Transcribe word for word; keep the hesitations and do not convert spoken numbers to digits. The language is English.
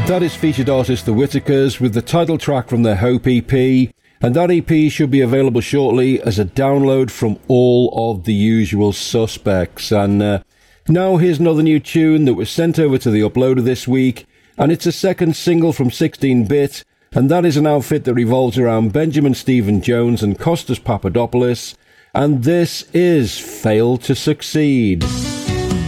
That is featured artist The Whitakers with the title track from their Hope E P, and that E P should be available shortly as a download from all of the usual suspects. And uh, now here's another new tune that was sent over to the uploader this week, and it's a second single from sixteen bit, and that is an outfit that revolves around Benjamin Stephen Jones and Kostas Papadopoulos, and this is Fail to Succeed.